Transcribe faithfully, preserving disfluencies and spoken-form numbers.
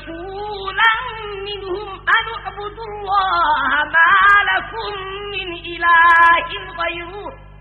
رسولا منهم أن اعبدوا الله ما لكم من إله غيره